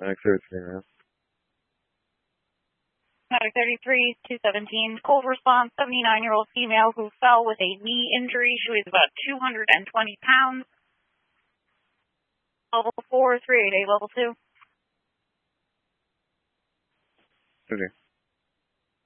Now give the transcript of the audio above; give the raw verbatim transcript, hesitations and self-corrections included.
Medic thirty-three, man. Medic thirty-three, two seventeen, cold response, seventy-nine-year-old female who fell with a knee injury. She weighs about two hundred twenty pounds. Level four, three eight eight, level two. Okay.